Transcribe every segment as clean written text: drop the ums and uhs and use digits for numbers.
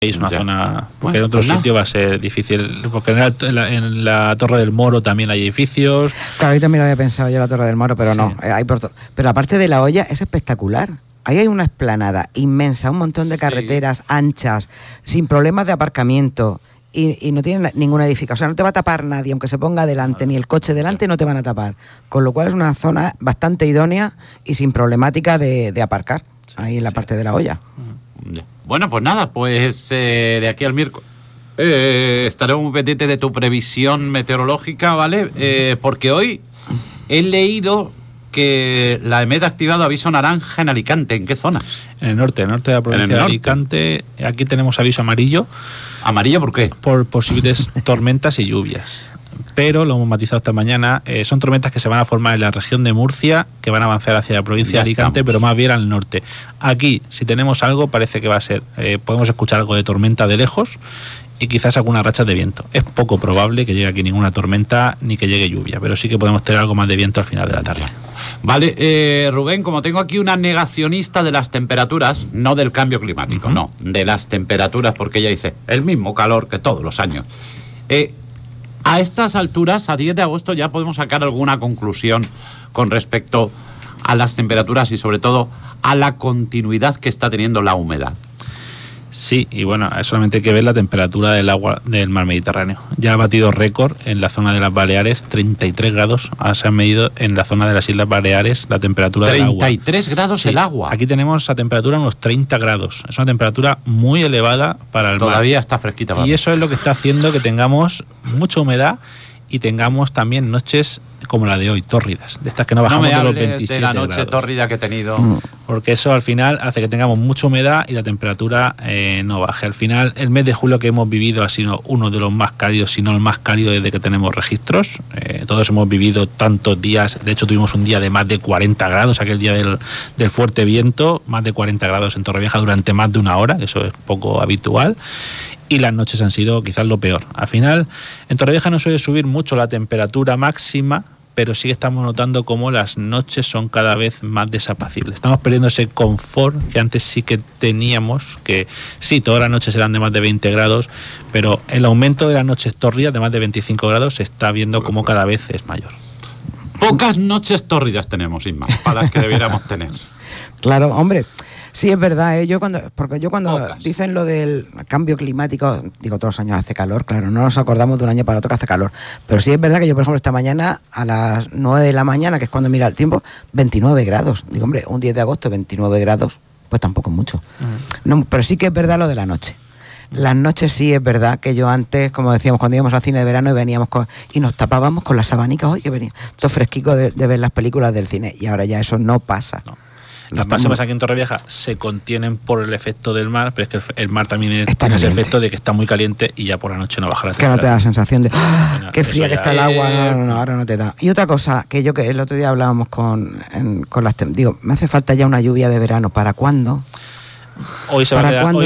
es una zona, porque en otro sitio va a ser difícil, porque en la Torre del Moro también hay edificios. Claro, ahí también lo había pensado yo, la Torre del Moro, pero no, pero la parte de la olla es espectacular. Ahí hay una explanada inmensa, un montón de carreteras anchas, sin problemas de aparcamiento, y no tiene ninguna edificación. O sea, no te va a tapar nadie, aunque se ponga delante, ni el coche delante no te van a tapar. Con lo cual es una zona bastante idónea y sin problemática de aparcar, ahí en la parte de la olla. Bueno, pues nada, pues de aquí al miércoles estaremos muy pendientes de tu previsión meteorológica, ¿vale? Porque hoy he leído que la EMET ha activado aviso naranja en Alicante. ¿En qué zonas? En el norte de la provincia de Alicante. Aquí tenemos aviso amarillo. ¿Amarillo por qué? Por posibles tormentas y lluvias. Pero lo hemos matizado esta mañana, son tormentas que se van a formar en la región de Murcia, que van a avanzar hacia la provincia de Alicante, pero más bien al norte. Aquí, si tenemos algo, parece que va a ser, podemos escuchar algo de tormenta de lejos y quizás algunas rachas de viento. Es poco probable que llegue aquí ninguna tormenta ni que llegue lluvia, pero sí que podemos tener algo más de viento al final de la tarde. Vale, Rubén, como tengo aquí una negacionista de las temperaturas, no del cambio climático, no, de las temperaturas, porque ella dice, el mismo calor que todos los años. A estas alturas, a 10 de agosto, ya podemos sacar alguna conclusión con respecto a las temperaturas y sobre todo a la continuidad que está teniendo la humedad. Sí, y bueno, solamente hay que ver la temperatura del agua del mar Mediterráneo. Ya ha batido récord en la zona de las Baleares, 33 grados. Se han medido en la zona de las Islas Baleares la temperatura del agua. 33 grados el agua. Aquí tenemos a temperatura unos 30 grados. Es una temperatura muy elevada para el mar. Todavía está fresquita. Y eso es lo que está haciendo que tengamos mucha humedad y tengamos también noches como la de hoy, tórridas, de estas que no bajamos de los 27 de la noche grados. Tórrida que he tenido. Porque eso al final hace que tengamos mucha humedad y la temperatura no baje. Al final, el mes de julio que hemos vivido ha sido uno de los más cálidos, si no el más cálido desde que tenemos registros. Todos hemos vivido tantos días, de hecho tuvimos un día de más de 40 grados, aquel día del fuerte viento, más de 40 grados en Torrevieja durante más de una hora, eso es poco habitual. Y las noches han sido quizás lo peor. Al final, en Torrevieja no suele subir mucho la temperatura máxima, pero sí que estamos notando cómo las noches son cada vez más desapacibles. Estamos perdiendo ese confort que antes sí que teníamos, que sí, todas las noches eran de más de 20 grados, pero el aumento de las noches tórridas de más de 25 grados se está viendo como cada vez es mayor. Pocas noches tórridas tenemos, Isma, para las que debiéramos tener. Claro, hombre. Sí, es verdad, porque yo cuando dicen lo del cambio climático, digo, todos los años hace calor, claro, no nos acordamos de un año para otro que hace calor, pero sí es verdad que yo, por ejemplo, esta mañana a las 9 de la mañana, que es cuando mira el tiempo, 29 grados. Digo, hombre, un 10 de agosto, 29 grados, pues tampoco es mucho. No, pero sí que es verdad lo de la noche. Las noches sí es verdad que yo antes, como decíamos, cuando íbamos al cine de verano y veníamos y nos tapábamos con las abanicas, hoy que venía todo fresquico de ver las películas del cine, y ahora ya eso no pasa. No. Las máximas aquí en Torrevieja se contienen por el efecto del mar, pero es que el mar también tiene ese efecto de que está muy caliente y ya por la noche no baja la temperatura. Que no te da la sensación de qué fría que está el agua, no, ahora no te da. Y otra cosa, que el otro día hablábamos con las... Digo, me hace falta ya una lluvia de verano, ¿para cuándo? Hoy se va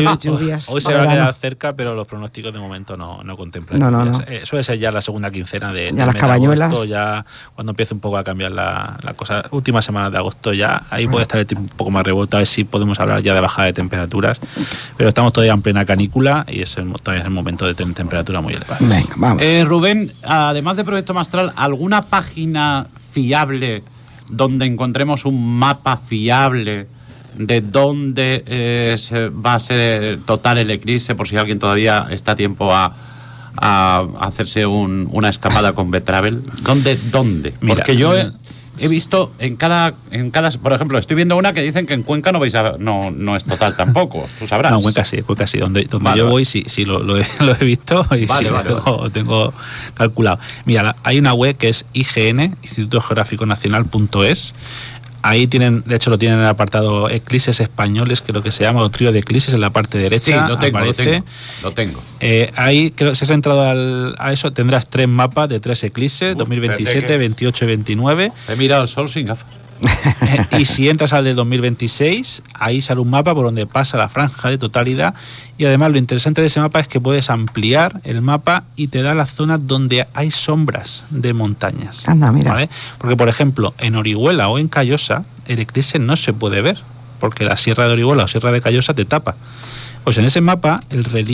a quedar cerca, pero los pronósticos de momento no contemplan. No. Suele ser ya la segunda quincena de las cabañuelas. Agosto, ya cuando empiece un poco a cambiar la cosa. Últimas semanas de agosto ya, ahí puede estar el tiempo un poco más revuelto, a ver si podemos hablar ya de bajada de temperaturas. Pero estamos todavía en plena canícula y todavía es el momento de tener temperatura muy elevada. Venga, vamos. Rubén, además de Proyecto Mastral, ¿alguna página fiable donde encontremos un mapa fiable de dónde va a ser total el eclipse, por si alguien todavía está a tiempo a hacerse una escapada con Betravel? ¿Dónde? Mira, porque yo he visto en cada, por ejemplo, estoy viendo una que dicen que en Cuenca no es total tampoco, tú sabrás. No, Cuenca sí. Donde yo voy sí lo he visto y lo tengo calculado. Mira, hay una web que es IGN, Instituto Geográfico Nacional.es. Ahí tienen, de hecho lo tienen en el apartado eclipses españoles, creo que se llama, o trío de eclipses en la parte derecha. Sí, lo tengo. Ahí, creo que si has entrado a eso, tendrás 3 mapas de 3 eclipses, 2027, 28 y 29. He mirado el sol sin gafas. Y si entras al de 2026, ahí sale un mapa por donde pasa la franja de totalidad. Y además lo interesante de ese mapa es que puedes ampliar el mapa y te da las zonas donde hay sombras de montañas. Anda, mira. ¿Vale? Porque, por ejemplo, en Orihuela o en Callosa, el eclipse no se puede ver, porque la Sierra de Orihuela o Sierra de Callosa te tapa. Pues en ese mapa el relieve